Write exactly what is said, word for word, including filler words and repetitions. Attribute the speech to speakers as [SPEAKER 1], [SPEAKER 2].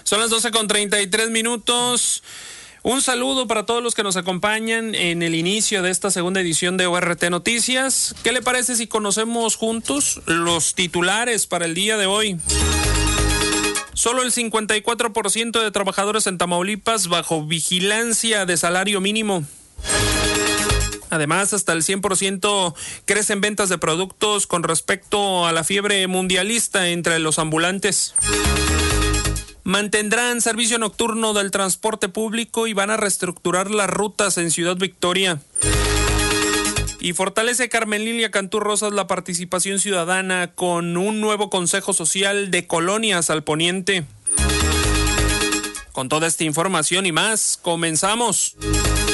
[SPEAKER 1] Son las doce con treinta y tres minutos. Un saludo para todos los que nos acompañan en el inicio de esta segunda edición de O R T Noticias. ¿Qué le parece si conocemos juntos los titulares para el día de hoy? Solo el cincuenta y cuatro por ciento de trabajadores en Tamaulipas bajo vigilancia de salario mínimo. Además, hasta el cien por ciento crecen ventas de productos con respecto a la fiebre mundialista entre los ambulantes. Mantendrán servicio nocturno del transporte público y van a reestructurar las rutas en Ciudad Victoria. Y fortalece Carmen Lilia Cantú Rosas la participación ciudadana con un nuevo Consejo Social de Colonias al Poniente. Con toda esta información y más, comenzamos.